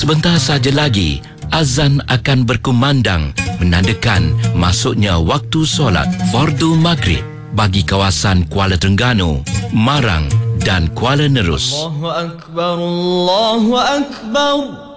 Sebentar saja lagi, azan akan berkumandang menandakan masuknya waktu solat fardu maghrib bagi kawasan Kuala Terengganu, Marang dan Kuala Nerus. Allahu Akbar, Allahu Akbar.